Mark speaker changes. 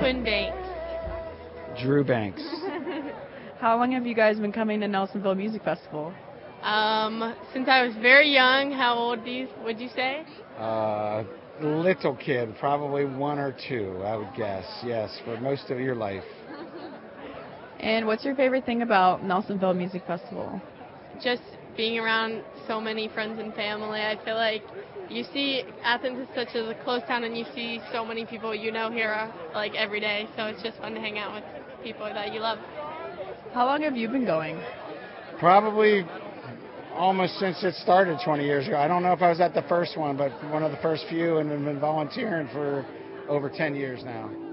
Speaker 1: Quinn Banks.
Speaker 2: Drew Banks.
Speaker 3: How long have you guys been coming to Nelsonville Music Festival?
Speaker 1: Since I was very young. How old would you say?
Speaker 2: Little kid, probably 1 or 2, I would guess. Yes, for most of your life.
Speaker 3: And what's your favorite thing about Nelsonville Music Festival?
Speaker 1: Just being around so many friends and family. I feel like you see Athens is such a close town, and you see so many people you know here like every day. So it's just fun to hang out with people that you love.
Speaker 3: How long have you been going?
Speaker 2: Probably almost since it started 20 years ago. I don't know if I was at the first one, but one of the first few, and have been volunteering for over 10 years now.